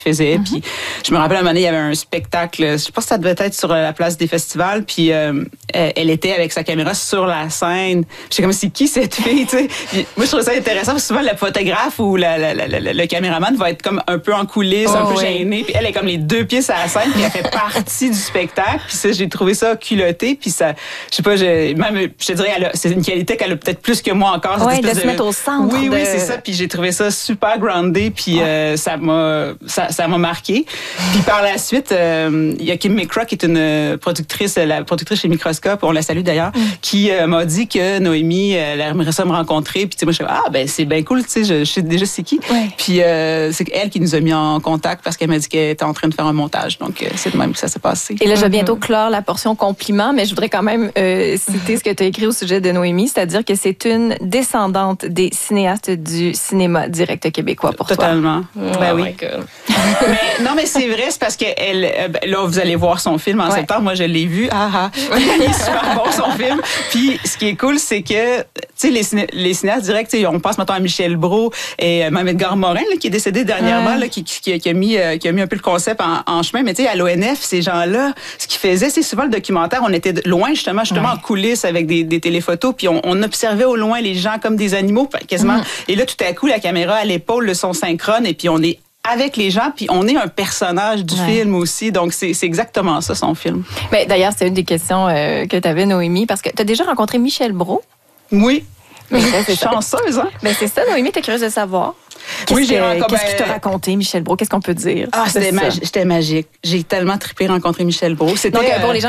faisait. Puis je me rappelle un moment donné, il y avait un spectacle, je pense que ça devait être sur la place des festivals, puis elle était avec sa caméra sur la scène. J'étais comme, c'est qui cette fille, tu sais? Moi, je trouve ça intéressant, parce que souvent, le photographe ou le caméraman va être comme un peu en coulisses, un peu gêné, puis elle est comme les deux pieds sur la scène, puis elle fait partie du spectacle, puis ça, j'ai trouvé ça culotté, puis ça, je sais pas, même, je te dirais, c'est une qualité qu'elle a peut-être plus que moi encore. Oui, de se mettre au centre. Oui, c'est ça, puis j'ai trouvé ça super groundé, puis ça m'a marqué. Puis par la suite, il y a Kim McCraw, qui est la productrice chez Microscope, on la salue d'ailleurs, qui m'a dit que Noémie, elle aimerait ça me rencontrer. Puis moi, je suis c'est bien cool, tu sais, je sais déjà c'est qui. Ouais. Puis c'est elle qui nous a mis en contact parce qu'elle m'a dit qu'elle était en train de faire un montage. Donc c'est de même que ça s'est passé. Et là, je vais bientôt clore la portion compliment, mais je voudrais quand même citer ce que tu as écrit au sujet de Noémie, c'est-à-dire que c'est une descendante des cinéastes du cinéma direct québécois pour Totalement. toi. Ben oui. Mais c'est vrai, c'est parce que là, vous allez voir son film en septembre. Moi, je l'ai vu. Il est super bon, son film. Puis, ce qui est cool, c'est que, tu sais, les cinéastes directs, on pense maintenant à Michel Brault et même Edgar Morin, là, qui est décédé dernièrement, là, qui a mis un peu le concept en chemin. Mais tu sais, à l'ONF, ces gens-là, ce qu'ils faisaient, c'est souvent le documentaire. On était loin, justement en coulisses avec des téléphotos. Puis, on observait au loin les gens comme des animaux, quasiment. Et là, tout à coup, la caméra à l'épaule, le son synchrone, et puis on est avec les gens, puis on est un personnage du film aussi. Donc, c'est exactement ça, son film. Mais d'ailleurs, c'est une des questions que tu avais, Noémie, parce que tu as déjà rencontré Michel Brault. Oui. C'est chanceuse, hein? Ben, c'est ça, Noémie, t'es curieuse de savoir. Qu'est-ce qu'il t'a raconté, Michel Brault? Qu'est-ce qu'on peut dire? C'était magique. J'ai tellement trippé rencontrer Michel Brault. Donc, pour les gens